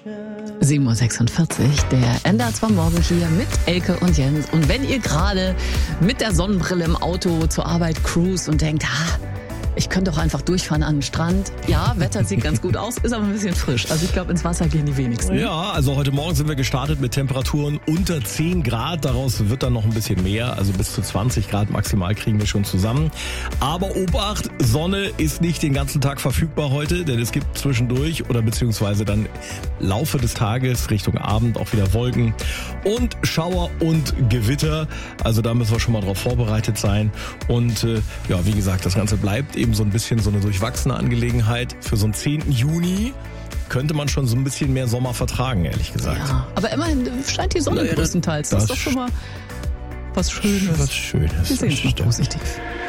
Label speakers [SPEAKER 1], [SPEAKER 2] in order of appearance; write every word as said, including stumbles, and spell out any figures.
[SPEAKER 1] sieben Uhr sechsundvierzig, der N D R zwei Morgen hier mit Elke und Jens. Und wenn ihr gerade mit der Sonnenbrille im Auto zur Arbeit cruist und denkt, ha, ich könnte doch einfach durchfahren an den Strand. Ja, Wetter sieht ganz gut aus, ist aber ein bisschen frisch. Also ich glaube, ins Wasser gehen die wenigsten.
[SPEAKER 2] Ja, also heute Morgen sind wir gestartet mit Temperaturen unter zehn Grad. Daraus wird dann noch ein bisschen mehr. Also bis zu zwanzig Grad maximal kriegen wir schon zusammen. Aber Obacht, Sonne ist nicht den ganzen Tag verfügbar heute, denn es gibt zwischendurch oder beziehungsweise dann Laufe des Tages Richtung Abend auch wieder Wolken und Schauer und Gewitter. Also da müssen wir schon mal drauf vorbereitet sein. Und äh, ja, wie gesagt, das Ganze bleibt eben so ein bisschen so eine durchwachsene Angelegenheit. Für so einen zehnten Juni könnte man schon so ein bisschen mehr Sommer vertragen, ehrlich gesagt.
[SPEAKER 1] Ja, aber immerhin scheint die Sonne
[SPEAKER 2] Naja,
[SPEAKER 1] größtenteils. Das,
[SPEAKER 2] das
[SPEAKER 1] ist doch schon mal was Schönes.
[SPEAKER 2] Was Schönes.
[SPEAKER 1] Wir sehen es
[SPEAKER 2] das
[SPEAKER 1] mal
[SPEAKER 2] stimmt.
[SPEAKER 1] positiv.